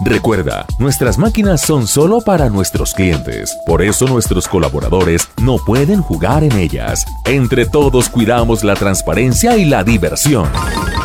Recuerda, nuestras máquinas son solo para nuestros clientes. Por eso nuestros colaboradores no pueden jugar en ellas. Entre todos cuidamos la transparencia y la diversión.